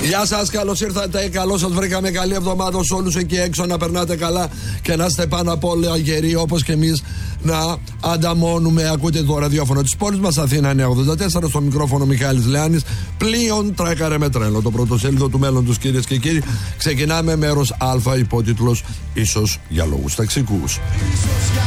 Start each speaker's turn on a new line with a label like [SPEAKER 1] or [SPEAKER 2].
[SPEAKER 1] Γεια σας, καλώς ήρθατε, καλώς σας βρήκαμε. Καλή εβδομάδα σε όλους εκεί έξω, να περνάτε καλά και να είστε πάνω απ' όλα γεροί όπως και εμείς να ανταμώνουμε. Ακούτε το ραδιόφωνο της πόλης μας, Αθήνα 984, στο μικρόφωνο Μιχάλης Λεάνης. Πλοίον τράκαρε με τρένο, το πρωτοσέλιδο του μέλλοντος, κυρίες και κύριοι. Ξεκινάμε μέρος Α, υπότιτλος ίσως για λόγους ταξικούς.